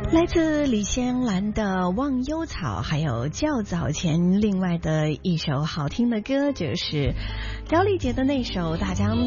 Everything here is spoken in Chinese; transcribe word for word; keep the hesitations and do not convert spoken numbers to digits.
来自李香兰的《忘忧草》，还有较早前另外的一首好听的歌，就是姚丽姐的那首《大江